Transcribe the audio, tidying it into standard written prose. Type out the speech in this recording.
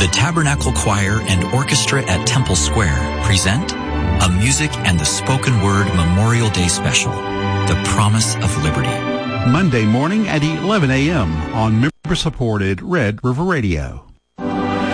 The Tabernacle Choir and Orchestra at Temple Square present a Music and the Spoken Word Memorial Day Special, The Promise of Liberty. Monday morning at 11 a.m. on member-supported Red River Radio.